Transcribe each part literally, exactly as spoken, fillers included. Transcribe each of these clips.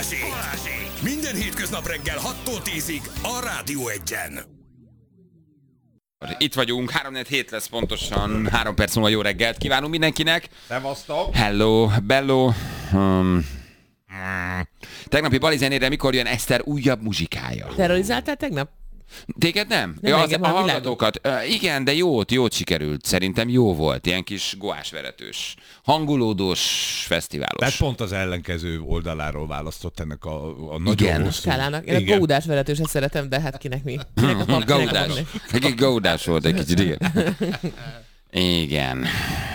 Balázsék! Minden hétköznap reggel hattól tízig a Rádió Egyen. Itt vagyunk, három hét lesz pontosan, három perc múlva jó reggelt kívánunk mindenkinek. Szevasztok! Hello, bello. Um, tegnapi Bali zenére mikor jön Eszter újabb muzsikája? Terrorizáltál tegnap? Téged nem? Nem ja, az, engem, a a hallgatókat. Uh, igen, de jót, jót sikerült. Szerintem jó volt. Ilyen kis goásveretős, hangulódós, fesztiválos. Tehát pont az ellenkező oldaláról választott ennek a, a nagyon Igen. hosszú... Skálának. Én a góudás veretőset szeretem, de hát kinek mi? Kinek a pap, kinek a Gaudás. papné? Egy gaudás volt egy kicsit, igen. Igen.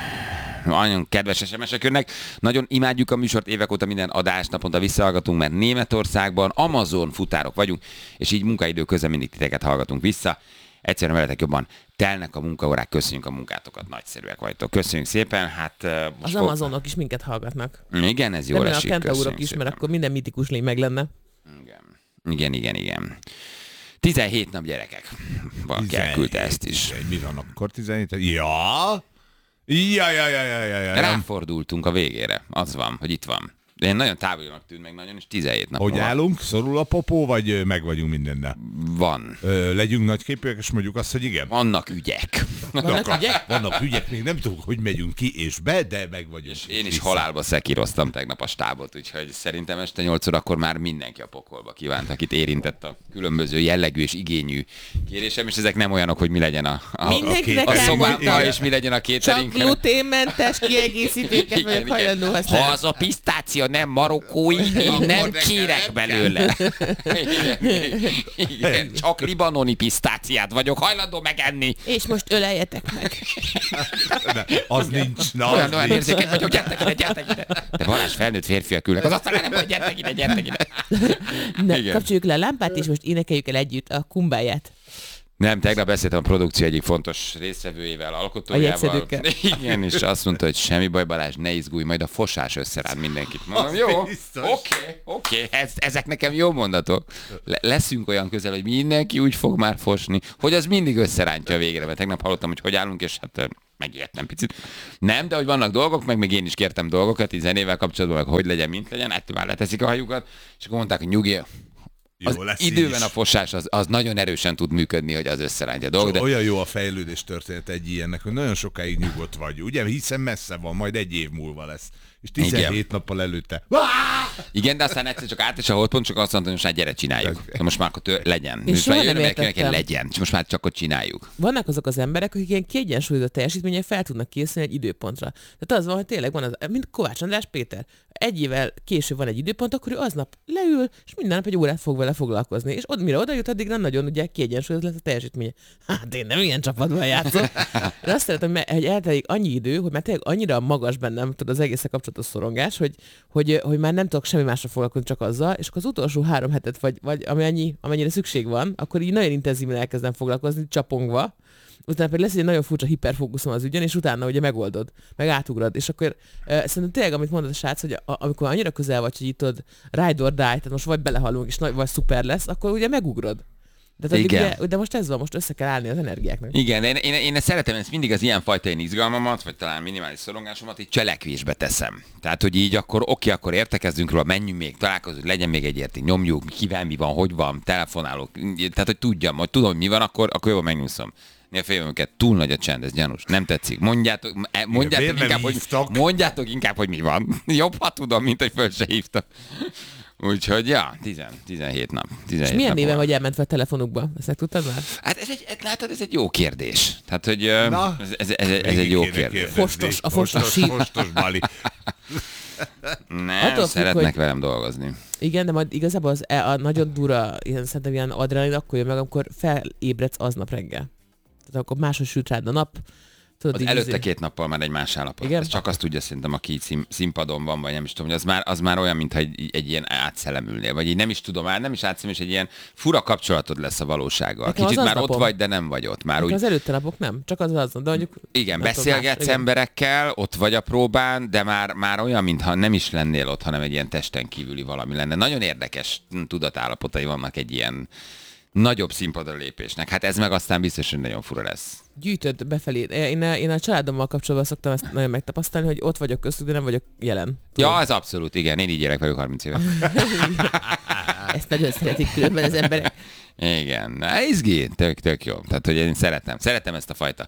Nagyon kedves es em es-ek jönnek. Nagyon imádjuk a műsort, évek óta minden adást naponta visszahallgatunk, mert Németországban Amazon futárok vagyunk, és így munkaidő közben mindig titeket hallgatunk vissza. Egyszerűen veletek jobban telnek a munkaórák, köszönjük a munkátokat, nagyszerűek vagytok. Köszönjük szépen. Hát, Az fog... Amazonok is minket hallgatnak. Igen, ez jól esik. esik. Nem a kentaurok is, mert akkor minden mitikus lény meg lenne. Igen, igen, igen. igen. tizenhét nap gyerekek. Valaki elküldte ezt is. Mi van akkor tizenhét? Ja! Ja, ja, ja, ja, ja, ja. Ráfordultunk a végére. Az van, hogy itt van. De én nagyon távolinak tűnt meg nagyon, és tizenhét nap. Hogy van. állunk? Szorul a popó, vagy meg vagyunk mindennel? Van. Ö, legyünk nagyképűek, és mondjuk azt, hogy igen. Vannak ügyek. Vannak ügyek? Vannak ügyek, még nem tudjuk, hogy megyünk ki és be, de meg vagyunk. És én is vissza. halálba szekíroztam tegnap a stábot, úgyhogy szerintem este nyolc órakor már mindenki a pokolba kívánt, akit érintett a különböző jellegű és igényű kérésem, és ezek nem olyanok, hogy mi legyen a, a, Mindenkinek a szobában, elmondtam. és mi legyen a Csak catering. gluténmentes kiegészítőket vagyok hajlandó Ha használni. az a pisztácia nem marokkói, én nem kérek belőle. Igen, igen, csak libanoni pisztáciát vagyok hajlandó megenni. És most öleljetek meg. De az nincs. Na, Olyan, az olyan nincs. érzékeny vagyok, gyertek ide, gyertek ide. De Balázs felnőtt férfiak ülnek, az aztán nem vagy, gyertek ide, gyertek ide. Ne, Igen. kapcsoljuk le a lámpát, és most énekeljük el együtt a kumbáját. Nem, tegnap beszéltem a produkció egyik fontos résztvevőjével, alkotójával. jegyszedőkkel. Igen, és azt mondta, hogy semmi baj, Balázs, ne izgulj, majd a fosás összeránt mindenkit. Mondom, Az jó, oké, biztos. oké, oké, ez, ezek nekem jó mondatok. Le- leszünk olyan közel, hogy mindenki úgy fog már fosni, hogy az mindig összerántja végre, mert tegnap hallottam, hogy hogy állunk, és hát ö, megijedtem picit. Nem, de hogy vannak dolgok, meg még én is kértem dolgokat, így zenével kapcsolatban, meg hogy legyen, mint legyen, ettől már leteszik a hajukat, és akkor mondták, hogy nyugi, az Jó lesz időben így a is. fosás az, az nagyon erősen tud működni, hogy az összerántja a dolgot. De... Olyan jó a fejlődés történet egy ilyennek, hogy nagyon sokáig nyugodt vagy, ugye? Hiszen messze van, majd egy év múlva lesz. És tizenhét Igen. nappal előtte. Igen, de aztán egyszer csak át és a holdpont, csak azt mondta, hogy most már gyere, csináljuk. De most már akkor tő, legyen. Én Most soha már nem jön, neki értettem. legyen. Most már csak ott csináljuk. Vannak azok az emberek, akik ilyen kiegyensúlyozott teljesítményen fel tudnak készülni egy időpontra. Tehát az van, hogy tényleg van az, mint Kovács András Péter. Egy évvel később van egy időpont, akkor ő aznap leül, és minden nap egy órát fog vele foglalkozni. És od, mire oda jut, addig nem nagyon ugye kiegyensúlyozott lesz a teljesítménye. Hát én nem ilyen csapatban játszom. De azt szeretem, hogy eltelik annyi idő, hogy már tényleg annyira magas bennem tud az egészen kapcsolatos szorongás, hogy, hogy, hogy már nem tudok semmi másra foglalkozni, csak azzal, és akkor az utolsó három hetet, vagy, vagy amennyi, amennyire szükség van, akkor így nagyon intenzíven elkezdem foglalkozni, csapongva, utána pedig lesz egy nagyon furcsa hiperfókuszom az ügyön, és utána ugye megoldod, meg átugrad. És akkor uh, szerintem tényleg, amit mondod a srác, hogy a, amikor annyira közel vagy, hogy itt tudod ride or die, tehát most vagy belehalunk, és nagy, vagy szuper lesz, akkor ugye megugrod. De, addig Igen. ugye, de most ez van, most össze kell állni az energiáknak. Igen, én, én, én szeretem ezt mindig az ilyenfajta én izgalmamat, vagy talán minimális szorongásomat, így cselekvésbe teszem. Tehát, hogy így akkor oké, akkor értekezzünk róla, menjünk még, találkozunk, legyen még egy érti, nyomjuk, kivel mi van, hogy van, telefonálok. Tehát, hogy tudjam, hogy tudom, hogy mi van, akkor, akkor jól megnyuszom. Néha féljem őket, túl nagy a csend, ez gyanús, nem tetszik. Mondjátok, mondjátok, miért nem inkább, hogy, hívtak? mondjátok inkább, hogy mi van. Jobb, ha tudom, mint hogy föl se hívtak. Úgyhogy, ja, tíz, tizenhét nap. tizenhét És milyen nap néven van. vagy elmentve a telefonukba? Ezt tudtad már? Hát ez egy, látod, ez egy jó kérdés. Tehát, hogy ö, Na, ez, ez, ez, ez egy jó Kéne kérdés. kérdezni. Fostos, a fostos sír. Fostos Bali. Nem, Attól függ, szeretnek hogy- velem dolgozni. Igen, de majd igazából az, a nagyon durva, ilyen, szerintem ilyen adrenalin akkor jön meg, amikor felébredsz aznap reggel. Tehát akkor máshogy süt rád a nap. Tudod, Az így előtte izé- két nappal már egy más állapot. Igen? Ez csak azt tudja szerintem, aki így szín, színpadon van, vagy nem is tudom, hogy az már, az már olyan, mintha egy, egy ilyen átszellemülnél, vagy így nem is tudom, már nem is átszem, és egy ilyen fura kapcsolatod lesz a valósággal. Nekem Kicsit az már ott aznapom. vagy, de nem vagy ott. Már Nekem úgy, az előtte napok nem, csak az az, de mondjuk... igen, nem tudom, beszélgetsz más, igen. emberekkel, ott vagy a próbán, de már, már olyan, mintha nem is lennél ott, hanem egy ilyen testen kívüli valami lenne. Nagyon érdekes tudatállapotai vannak egy ilyen nagyobb színpadra lépésnek. Hát ez meg aztán biztos, hogy nagyon fura lesz. Gyűjtöd befelé. Én, én a családommal kapcsolatban szoktam ezt nagyon megtapasztalni, hogy ott vagyok köztük, de nem vagyok jelen. Ja, az abszolút, igen. Én így élek vagyok harminc éve. Ezt nagyon szeretik különben az emberek. Igen. Na, izgi. Tök, tök jó. Tehát, hogy én szeretem. Szeretem ezt a fajta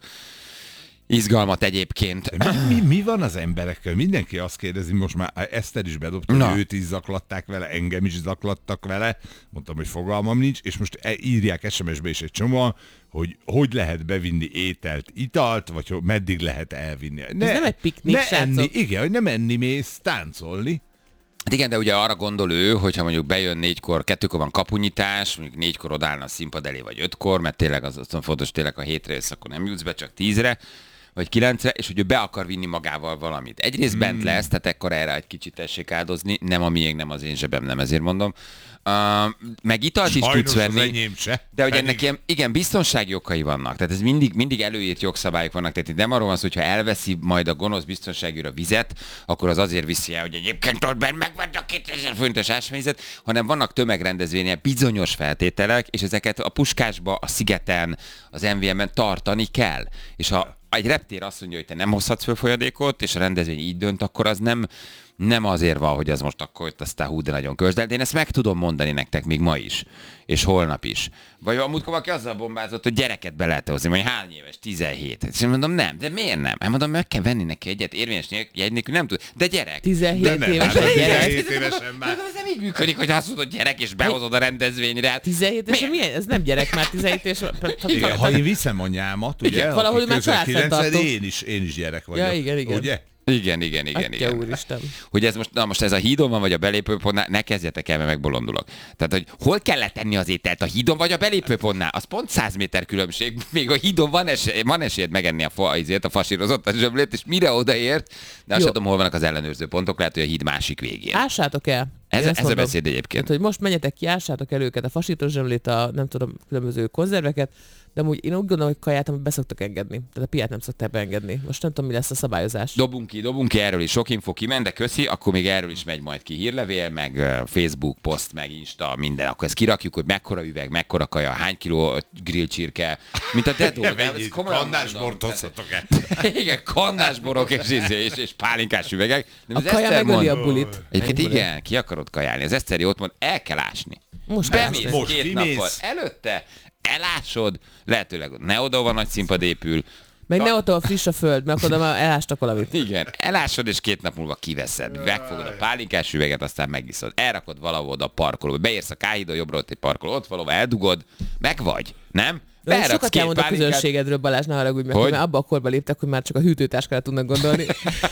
izgalmat egyébként. Mi, mi, mi van az emberekkel? Mindenki azt kérdezi, most már Eszter is bedobta, Na. hogy őt is zaklatták vele, engem is zaklattak vele. Mondtam, hogy fogalmam nincs, és most e- írják es em es-be is egy csomóan, hogy hogy lehet bevinni ételt, italt, vagy hogy meddig lehet elvinni. Ne, Ez nem egy piknik, ne srácok. enni, igen, hogy nem enni mész, táncolni. Hát igen, de ugye arra gondol ő, hogyha mondjuk bejön négykor, kettőkor van kapunyítás, mondjuk négykor odállna a színpad elé, vagy ötkor, mert tényleg az azon fontos, tényleg a hétre jössz, akkor nem jutsz be, csak tízre, vagy kilencre, és hogy ő be akar vinni magával valamit. Egyrészt hmm. bent lesz, tehát ekkor erre egy kicsit tessék áldozni, nem a miénk, nem az én zsebem, nem ezért mondom. Uh, meg italt is Sajnos tudsz venni, az enyém se. de hogy Pedig- ennek ilyen, igen, biztonsági okai vannak. Tehát ez mindig, mindig előírt jogszabályok vannak. Tehát itt nem arról van szó, hogyha elveszi majd a gonosz biztonságűr a vizet, akkor az azért viszi el, hogy egyébként ott benne megvan a kétezer forintos ásványvizet, hanem vannak tömegrendezvények, bizonyos feltételek, és ezeket a Puskásba, a Szigeten, az em vé em-en tartani kell. És ha egy reptér azt mondja, hogy te nem hozhatsz föl folyadékot, és a rendezvény így dönt, akkor az nem, nem azért van, hogy az most akkor itt aztán hú, de nagyon kösd, de én ezt meg tudom mondani nektek még ma is, és holnap is. Vagy a múltkor valaki azzal bombázott, hogy gyereket be lehet hozni, vagy hány éves, tizenhét. És én mondom, nem, de miért nem? Hát mondom, meg kell venni neki egyet, érvényes jegy nélkül nem tud. De gyerek. tizenhét De nem, éves hát a tizenhét gyerek. évesen már. Ez nem így működik, hogy azt mondod gyerek, és behozod a rendezvényre. Hát tizenhét éves, milyen? Ez nem gyerek már, tizenhét éves. Igen, ha én viszem anyámat, ugye, Igen, valahol aki már közel családfenntartó. kilencven, én is, én is gyerek vagyok. Ja, igen, igen. Ugye? Igen, igen, igen, Atya igen. úristen. Hogy ez most, na most ez a hídon van, vagy a belépőpontnál, ne kezdjetek el, mert megbolondulok. Tehát, hogy hol kell letenni az ételt, a hídon vagy a belépőpontnál? Az pont száz méter különbség. Még a hídon van, esély, van esélyed megenni a, fa, azért, a fasírozott a zsömlét, és mire odaért, de azt sem tudom, hol vannak az ellenőrző pontok, lehet, hogy a híd másik végén. Ássátok el. Ez, Én ezt ez a mondom. beszéd egyébként. Tehát, hogy most menjetek ki, ássátok el őket, a fasítos zsömlét, a nem tudom, különböző konzerveket, de amúgy én úgy gondolom, hogy kaját, amit beszoktak engedni. Tehát a piát nem szokták beengedni. Most nem tudom, mi lesz a szabályozás. Dobunk ki, dobunk ki, erről is sok info kiment, de köszi, akkor még erről is megy majd ki hírlevél, meg uh, Facebook poszt, meg Insta, minden. Akkor ezt kirakjuk, hogy mekkora üveg, mekkora kaja, hány kiló grill-csirke, mint a Dedo. Kannásbort hozhatok el. Igen, kannásborok és, izé, és, és pálinkás üvegek. De A az kaja Eszter megöli mond- a bulit. Egyébként Megöli. igen, ki akarod kajálni. Az Eszteri ott mond, el kell ásni. Most Bemész ásd. Most két kimész. nappal előtte, elásod, lehetőleg ne oda van nagy színpad épül, Meg ne ott, ahol friss a föld, mert akkor oda már elástak valamit. igen, elásod, és két nap múlva kiveszed. Megfogod a pálinkás üveget, aztán megiszod. Elrakod valahol oda a parkolóba. Beérsz a Káhidon, jobbra ott egy parkoló, ott valahol eldugod, meg vagy, nem? De Beraksz sokat két elmond a pálinkát. közönségedről, Balázs, ne haragudj meg, Hogy? hogy már abba a korba léptek, hogy már csak a hűtőtáskára tudnak gondolni.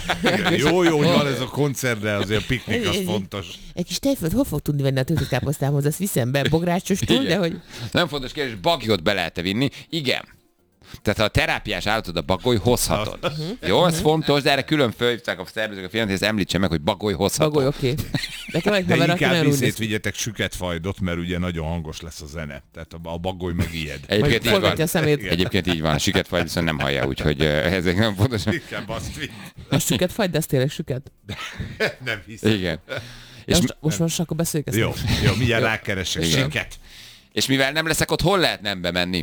Jó, jó, hogy van ez a koncert, de azért a piknik az fontos. Egy kis tejföld hol fog tudni venni a töltőkáposztámhoz? Azt viszem be bográcsostól, Igen. de hogy... Nem fontos kérdés, bagyot be lehet-e vinni? Igen. Tehát ha a terápiás állatod a bagoly, hozhatod. Jó, ez fontos, de erre külön fölhívták a szervezők a filmet, hogy ezt említse meg, hogy bagoly hozhatod. Bagoly, oké. Nekem egy De haver, aki inkább nagyon úgy néz viszét ki. vigyetek süket fajdot, mert ugye nagyon hangos lesz a zene. Tehát a, a bagoly meg ijed. Egyébként Majd így van. forgatja a szemét. Egyébként így van. A siketfaj viszont nem hallja, úgyhogy uh, ezek nem fontos. Inkább azt vidd. A süket fagy, de ez tényleg süket. Nem hiszem. Igen. És És, most, most, most akkor beszéljük ezt. Jó, jó, mindjárt rákeresek. Igen. Siket. és mivel nem leszek ott, hol lehet nem bemenni?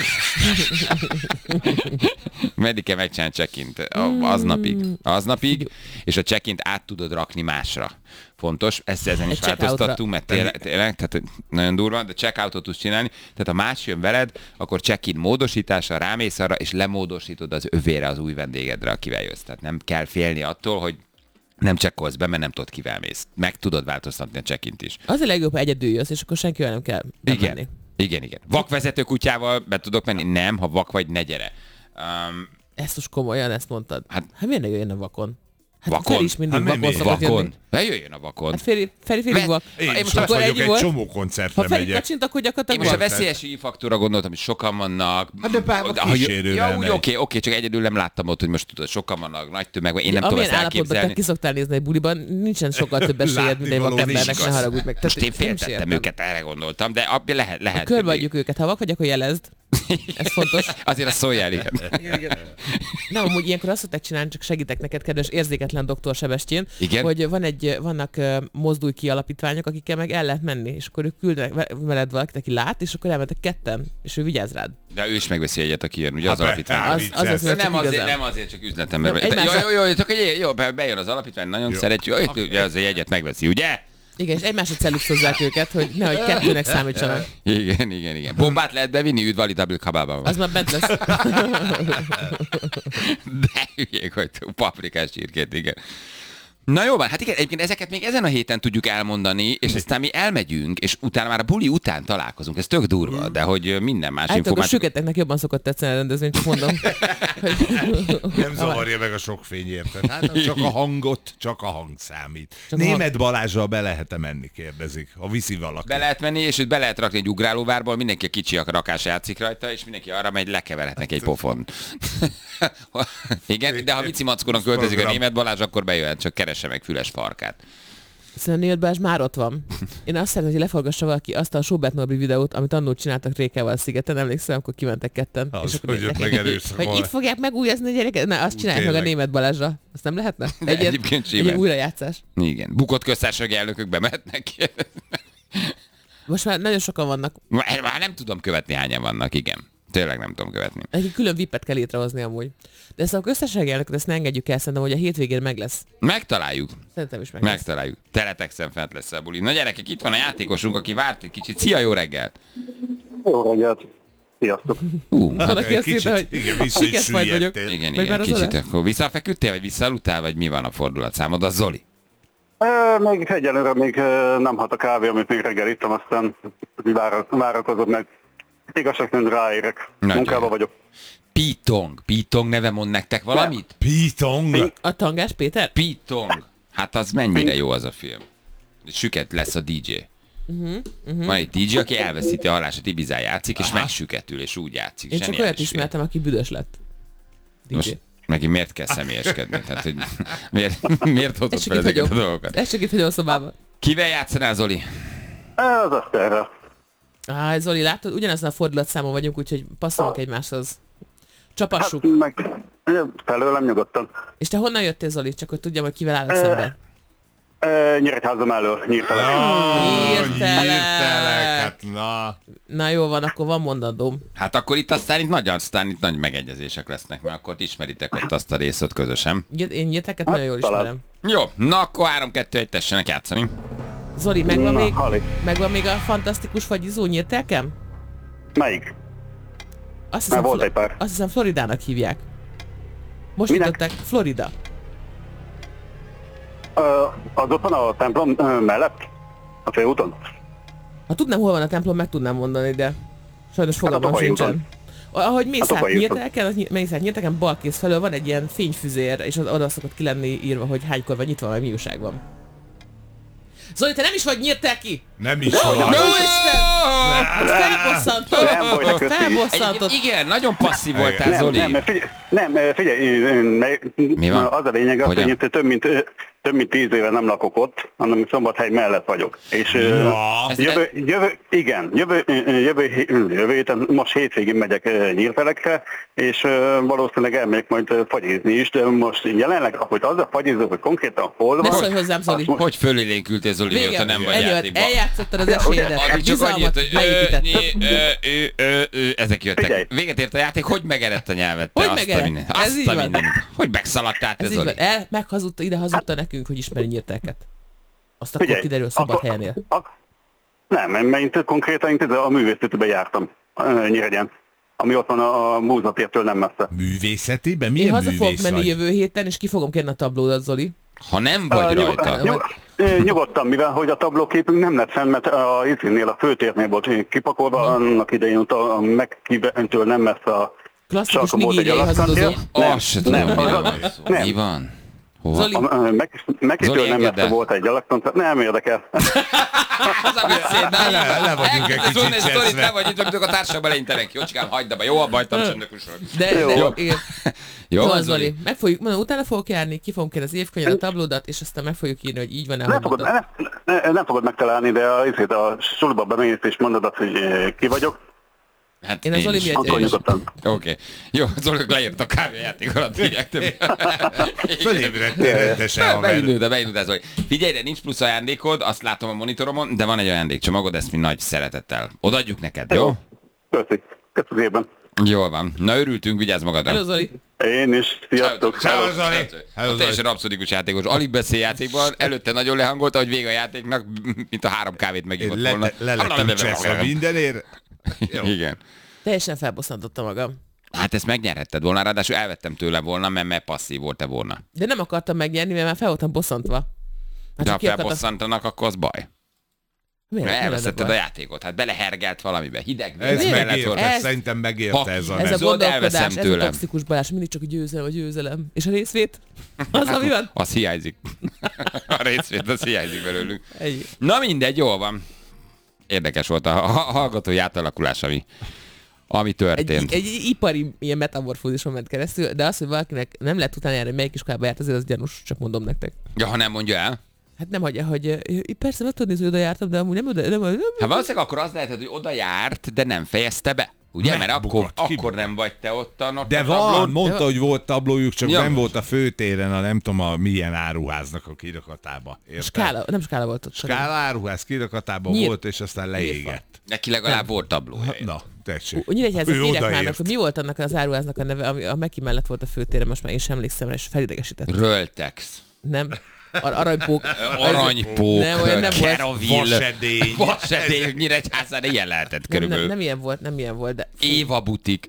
Meddig kell megcsinálni check-int? A- Aznapig. Aznapig, és a check-int át tudod rakni másra. Fontos, ezt ezen is Egy check-outra. változtattunk, mert tényleg, tényleg tehát nagyon durva, de check-outot tudsz csinálni, tehát ha más jön veled, akkor check-in módosítása, rámész arra, és lemódosítod az övére az új vendégedre, akivel jössz. Tehát nem kell félni attól, hogy nem csekkolsz be, mert nem tudod, kivel mész. Meg tudod változtatni a check-int is. Az a legjobb, ha egyedül jössz, és akkor senkivel nem kell bemenni. Igen. Igen, igen. Vakvezető kutyával be tudok menni? Nem, ha vak vagy, ne gyere. Um, Ezt most komolyan, ezt mondtad. Hát- Hát, hát miért ne jöjjön a vakon? Hát Vakon? Feri is mindig Hát vakon miért? szokott vakon. jönni. Ne jöjjön a vakon. Hát Feri, Feri, Feri Ve- vak. Én Én is most ott akkor vagyok, ennyi egy volt. csomó koncertre Ha Feri megyek. kacsint, akkor Én gyakorlatilag most a van. veszélyes faktóra gondoltam, hogy sokan vannak. Hát de bár a Ha jö- kísérővel Ja, úgy megy. oké, oké, csak egyedül nem láttam ott, hogy most tudod, sokan vannak, nagy tömeg, van, én nem tudom Amilyen ezt állapotban te elképzelni. ki szoktál nézni egy buliban, nincsen sokkal több esélyed, mint egy Látnivaló vakembernek, nincs ne igaz. haragudj meg. Most én nem is féltettem értem. őket, erre gondoltam, de ab- lehet, lehet. Körbeadjuk őket, ha vak vagy, akkor jelezd. Ez fontos. Azért azt szóljál, igen. Nem, amúgy ilyenkor azt szokták csinálni, csak segítek neked, kedves érzéketlen doktor Sebestyén, Igen? hogy van egy, vannak uh, mozdulj ki alapítványok, akikkel meg el lehet menni, és akkor ők küldnek ve- veled valakit, aki lát, és akkor elmentek ketten, és ő vigyáz rád. De ő is megveszi egyet, aki jön, ugye Hát az alapítvány. be- Az, az, az, De az nem azért, igazán. nem azért, csak üzletember. Nem, vagy. Jó, egymásra- jó, jó, csak egy, jó, be- bejön az alapítvány, nagyon Jó. szeretjük, jó, ugye azért egyet megveszi, ugye? Igen, és egymásra celluxozzák őket, hogy nehogy kettőnek számítsanak. Igen, igen, igen. Bombát lehet bevinni, üdv Validabl kabában. Az már bent lesz. De hülyék, hogy paprikás csirkét, igen. Na jó van, hát igen, egyébként ezeket még ezen a héten tudjuk elmondani, és aztán mi elmegyünk, és utána már a buli után találkozunk. Ez tök durva, de hogy minden más Általában a információ... süketeknek jobban szokott tetszeni a rendezvény, csak mondom. Nem zavarja meg a sok fény, érted? Hát csak a hangot, csak a hang számít. Csak a Német Balázsral be lehet-e menni, kérdezik, ha viszi valaki. Be lehet menni, és őt be lehet rakni egy ugrálóvárból, mindenki a kicsi a rakás játszik rajta, és mindenki arra megy, lekeverhetnek egy pofon. Igen, de ha Vici Mackónak költözik a Program. Német Balázs, akkor bejöhet, csak keresse meg füles farkát. Szerintem Német Balázs már ott van. Én azt szeretném, hogy leforgassa valaki azt a Schubert Norbi videót, amit annól csináltak Rékával a szigeten, emlékszem, amikor kimentek ketten. Az, és akkor hogy ott neki- megerőszakolják. hogy itt fogják megújazni a gyereket? Na, azt Ú, csinálják meg a tényleg. Német Balázsra. Azt nem lehetne? De Egy ilyen- egyébként egy simán. ilyen újrajátszás. Igen. Bukott köztársasági elnökök bemehetnek. Most már nagyon sokan vannak. Már már nem tudom követni, hányan vannak, igen. Tényleg nem tudom követni. Egy külön vipet kell létrehozni amúgy. De ezt a köztársasági elnököt ezt ne engedjük el, szerintem, hogy a hétvégén meg lesz. Megtaláljuk. Szerintem is meg lesz. Megtaláljuk. Teletexen fent lesz a buli. Na gyerekek, itt van a játékosunk, aki várt egy kicsit. Szia, jó reggelt! Jó reggelt! Sziasztok! Ú, Van, aki Egy azt kicsit, írta, hogy igen, vissza is siket majd vagyok. süllyedtél. igen, Vagy igen, már az kicsit. oda? Akkor visszafeküdtél, vagy visszaaludtál, vagy mi van a fordulatszámod? Az Zoli? E, még egyelőre még e, nem hat a kávé, amit még reggel ittam, aztán vára- várakozom meg. Igazság szerint ráérek. Nagyon Munkában jó. vagyok. Pitong. Pitong neve mond nektek valamit? Pitong. A Tangás Péter? Pitong. Hát az mennyire jó az a film. Süket lesz a dé dzsé. Uh-huh, uh-huh. Van egy dé dzsé, aki elveszíti a hallását, Ibizán játszik, és megsüketül, és úgy játszik. Én csak Zseniális olyat film. ismertem, aki büdös lett. dé dzsé. Most neki miért kell személyeskedni? Tehát, hogy miért, miért hozott Ez fel csak itt ezeket a vagyok. dolgokat? Ez csak itt vagyok a szobában. Kivel játszanál, Zoli? E, az Eszterrel. Á, Zoli, látod, ugyanezen a fordulatszámon vagyunk, úgyhogy passzolunk egymáshoz. Csapassuk. Hát meg e, felőlem nyugodtan. És te honnan jöttél, Zoli? Csak hogy tudjam, hogy kivel állok szemben. E, Nyíregyházam elől, nyírtelek. Nyírtelek. Nyírtelek, hát na. Na jó van, akkor van mondandóm. Hát akkor itt aztán itt nagy, aztán itt nagy megegyezések lesznek, mert akkor ismeritek ott azt a részt közösen. Nyírt- Én nyírteket nagyon jól talán. ismerem. Jó, na akkor három kettő egy tessenek játszani. Zoli, megvan Na, még, Hali. megvan még a fantasztikus fagyizó nyírtelkem? Melyik? Azt Már hiszem, volt Flo- egy pár. azt hiszem Floridának hívják. Most Minek? nyitották Florida. E, az ott van a templom e, mellett? A főúton? Ha tudnám, hol van a templom, meg tudnám mondani, de sajnos fogalmam Tokai sincsen. úton. Ahogy mész A át Tokai úton. nyírtelken, az ny- mész át nyírtelken, balkész felől van egy ilyen fényfüzér, és az oda szokott ki lenni írva, hogy hánykor van nyitva, vagy mi újság van. Zoli, te nem is vagy nyírtelki! Nem is Jó van. Isten! Hát felbosszantott! Nem volt köszi. Felbosszantott! Egyébként igen, nagyon passzív voltál, Nem, Zoli. nem, figyelj, nem, figyelj, Mi van? az a lényeg, az, Hogyan? hogy itt több mint, több mint tíz éve nem lakok ott, hanem Szombathely mellett vagyok. És Ja. Ez- jövő, jövő, igen, jövő, jövő, hé- jövő héten, most hétvégén megyek ö, Nyírtelekre, és ö, valószínűleg elmegyek majd ö, fagyizni is, de most jelenleg, ahogy az a fagyizó, hogy konkrétan hol Ne van, szólj hozzám, Zoli! azt mo- Hogy fölélénkültél, Zoli, Vége. mióta nem vagy Ennyi volt. játékban? Eljátszottad az esélyedet. A Addig csak annyit, bizalmat hogy ö, leépítetted. nyi, ö, ö, ö, ö, ezek jöttek. Figyelj. Véget ért a játék, hogy megerett a nyelvet? te? Hogy Azt a megerett? minden- Ez Azt így a van. minden. Hogy megszaladtál te, Ez így Zoli? van. El, meghazudta, ide hazudta nekünk, hogy ismeri nyírtelket. Azt akkor Figyelj, kiderül akkor- Szombathelyenél. ak- Nem, mert én konkrétan én a művészetben jártam ö, Nyíregyén, ami ott van a, a múzeumtértől nem messze. Művészetiben? Én Milyen haza fogok művész menni vagy? jövő héten, és ki fogom kérni a tablódat, Zoli. Ha nem vagy Ö, nyugod- rajta. nyug- ö, Nyugodtan, mivel hogy a tablóképünk nem lett fenn, mert a izinnél a főtérnél volt kipakolva, annak idején ott a, a megkíventől nem messze a Klasszikus sarkon volt egy nigériai alapszántér. hazudozó. Azt se tudom, nem, miről az- van szó. nem. Mi van? Hova? Zoli, A, a, meg, megkítől Zoli, nem engedd messze el. volt egy alapszántér. Nem érdekel. Az a beszéd, na, Le- le vagyunk egy kicsit Szólni, sztorit, cseszve. te vagy itt, amikor a társaságban leintenek. Jócskám, hagyd abba. Jó, abba hagytam csöndökösről. de, Jó. de, Jó. igen. Jó, Jó, van, Zoli. Meg fogjuk, mondom, utána fogok járni, ki fogom kérni az évkönyvet, a tablódat, és aztán meg fogjuk írni, hogy így van-e, Nem hogy fogod, mondod. ne, ne, nem fogod megtalálni, de a, a, a suliba bemész és mondod azt, hogy eh, ki vagyok. Hát Én az én Zoli is. miatt Akkor is. nyugodtan. Oké. Okay. Jó, Zoli leírt a kávéjáték alatt, hívják többé. Fölébredtél rendesen, haver. Beindult, beindult ez, hogy figyelj, de nincs plusz ajándékod, azt látom a monitoromon, de van egy ajándékcsomagod, ezt mi nagy szeretettel odaadjuk neked, jó? Köszi. Köszönöm szépen. Jól van. Na, örültünk, vigyázz magadra. Hello, Zoli. Én is. Sziasztok. Hello, Zoli. Hello, A teljesen abszurdikus játékos. Alig beszél játékban, előtte nagyon lehangolta, hogy vége a játéknak, mint a három kávét megívott Le, volna. le lettünk cseszve mindenért. Jó. Igen. Teljesen felbosszantottam magam. Hát ezt megnyerhetted volna, ráadásul elvettem tőle volna, mert, mert passzív volt-e volna. De nem akartam megnyerni, mert már fel voltam bosszantva. Hát De csak ha ki akartam- felbosszantanak, akkor az baj. Miért? Mert Mi lenne elvesztetted a baj? játékot, hát belehergelt valamibe, hideg. Ez víz mellett megérte, volt. Ez- szerintem megérte Ha- ez a Ez a nem. Zsolt, elveszem gondolkodás, ez a tőlem. toxikus Balázs, mindig csak a győzelem, a győzelem. És a részvét? Az, ami van? Az hiányzik. A részvét, az hiányzik belőlünk. Egy. Na mindegy, jól van. Érdekes volt a ha- hallgatói átalakulás, ami, ami Egy, történt. egy, egy ipari ilyen metamorfózison ment keresztül, de az, hogy valakinek nem lehet utána járni, hogy melyik iskolába járt, azért az gyanús, csak mondom nektek. Ja, ha nem mondja el. Hát nem hagyja, hogy eh, persze meg tudod nézni, hogy oda jártam, de amúgy nem oda, nem, nem, Hát valószínűleg akkor az lehetett, hogy oda járt, de nem fejezte be. Ugye? Mert akkor, Megbukott, ki- akkor nem vagy te ott a not- De a van, tablón. mondta, hogy volt tablójuk, csak Ja. nem volt a főtéren, a nem tudom, a milyen áruháznak a kirakatába. Érted? skála, nem skála volt ott. Skála áruház kirakatában Nyír- volt, és aztán leégett. Neki legalább volt tablója. Na, tessék. Nyíregyházat Ő írják már meg, odaért. hogy mi volt annak az áruháznak a neve, ami a Meki mellett volt a főtéren, most már én sem emlékszem rá, és felidegesített. Röltex. Nem? Ar- aranypók. Aranypók, Nem, olyan nem volt. Keravil, Vasedély. Vasedély, Nyíregyházán ilyen lehetett Nem, nem, körülbelül. nem ilyen volt, nem ilyen volt, de Éva butik.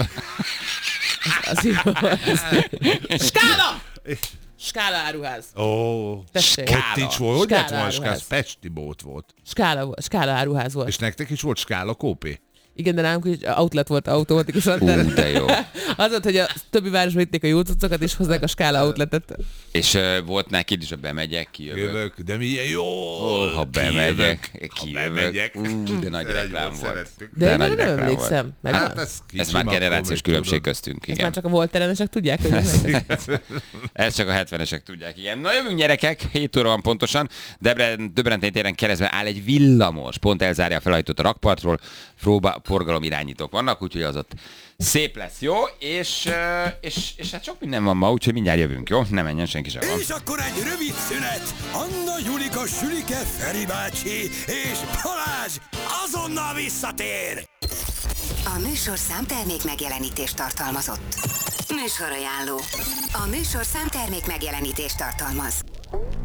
az így volt. Skála! Skála áruház. Ó, Tessék. ott is volt. Hogy Skála lett volna skála? áruház. Pesti bót volt. Skála, volt- skála áruház volt. És nektek is volt skála kópé? Igen, de nálunk is outlet volt automatikusan. Ú, tehát de jó. Az volt, hogy a többi városban vitték a jó cuccokat, és hozzák a skála outletet. És uh, volt neki is, hogy bemegyek, kijövök. Jövök, de milyen jó. Ó, ha bemegyek, Ha kijövök. bemegyek. Ú, de nagy Egy reklám volt, volt. szerettük. De, De én nagy nem reklám emlékszem. Megvan? Hát ez, kicsim, Ez már akkor generációs még különbség tudod. köztünk, Ezt igen. már csak a volt ellenesek tudják, hogy ez Ez csak a hetvenesek tudják, igen. Na jövünk gyerekek, hét óra van pontosan. Debrecen, Debrecen téren keresztben áll egy villamos, pont elzárja a felhajtót a rakpartról, próba, forgalom irányítók vannak, úgyhogy az ott szép lesz, jó? És, eh, és, és hát sok minden van ma, úgyhogy mindjárt jövünk, jó? Ne menjen senki sem. És akkor egy rövid szünet. Anna, Julika, Sülike, Feri bácsi és Balázs azonnal visszatér. A műsorszám termék megjelenítést tartalmazott. Műsorajánló. A műsorszám termék megjelenítést tartalmaz.